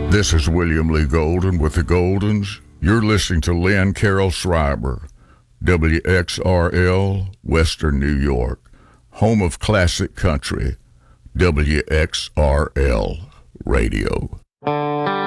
This is William Lee Golden with the Goldens. You're listening to Lynn Carroll Schreiber, WXRL, Western New York, home of classic country, WXRL Radio.